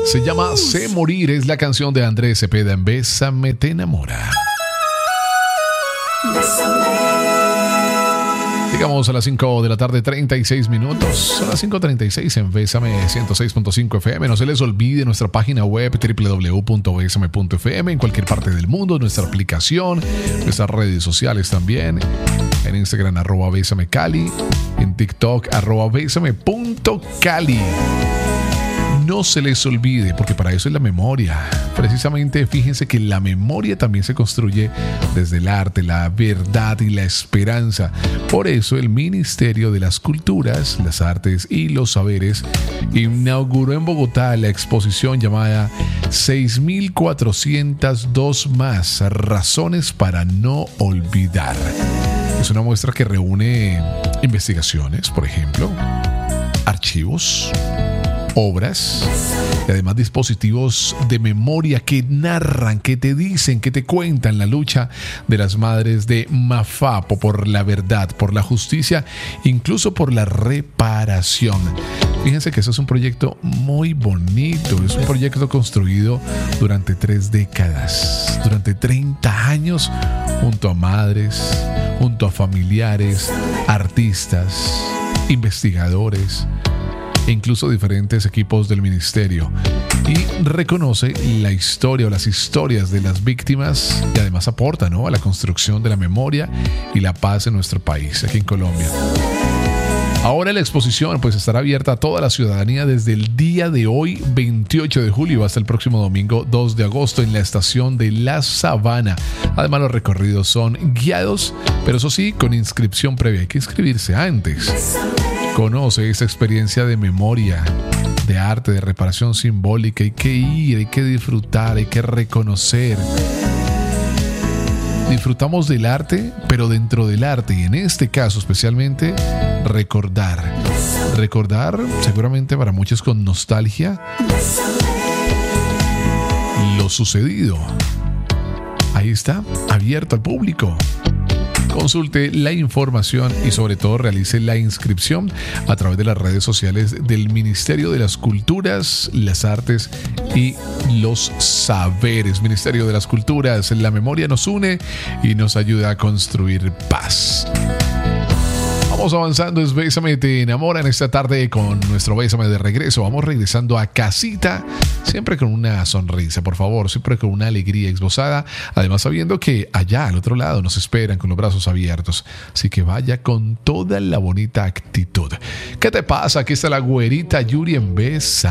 Se llama Sé Morir, es la canción de Andrés Cepeda en Bésame te enamora. Llegamos a las 5 de la tarde, 36 minutos. Son las 5:36 en Bésame 106.5 FM. No se les olvide nuestra página web www.besame.fm en cualquier parte del mundo, nuestra aplicación, nuestras redes sociales también. En Instagram @besamecali, en TikTok @besame.cali. No se les olvide, porque para eso es la memoria. Precisamente, fíjense que la memoria también se construye desde el arte, la verdad y la esperanza. Por eso el Ministerio de las Culturas, las Artes y los Saberes inauguró en Bogotá la exposición llamada 6.402 más razones para no olvidar. Es una muestra que reúne investigaciones, por ejemplo, archivos, obras y además dispositivos de memoria que narran, que te dicen, que te cuentan la lucha de las madres de Mafapo por la verdad, por la justicia, incluso por la reparación. Fíjense que eso es un proyecto muy bonito, es un proyecto construido durante 3 décadas, durante 30 años, junto a madres, junto a familiares, artistas, investigadores e incluso diferentes equipos del ministerio, y reconoce la historia o las historias de las víctimas y además aporta, ¿no?, a la construcción de la memoria y la paz en nuestro país, aquí en Colombia. Ahora la exposición pues estará abierta a toda la ciudadanía desde el día de hoy, 28 de julio, hasta el próximo domingo 2 de agosto en la estación de La Sabana. Además los recorridos son guiados, pero eso sí, con inscripción previa. Hay que inscribirse antes. Conoce esa experiencia de memoria, de arte, de reparación simbólica. Hay que ir, hay que disfrutar, hay que reconocer. Disfrutamos del arte, pero dentro del arte, y en este caso especialmente, recordar. Recordar, seguramente para muchos con nostalgia, lo sucedido. Ahí está, abierto al público. Consulte la información y sobre todo realice la inscripción a través de las redes sociales del Ministerio de las Culturas, las Artes y los Saberes. Ministerio de las Culturas, la memoria nos une y nos ayuda a construir paz. Vamos avanzando, es Bésame te enamora en esta tarde con nuestro Bésame de regreso. Vamos regresando a casita, siempre con una sonrisa, por favor, siempre con una alegría esbozada. Además, sabiendo que allá al otro lado nos esperan con los brazos abiertos. Así que vaya con toda la bonita actitud. ¿Qué te pasa? Aquí está la güerita Yuri en Besa.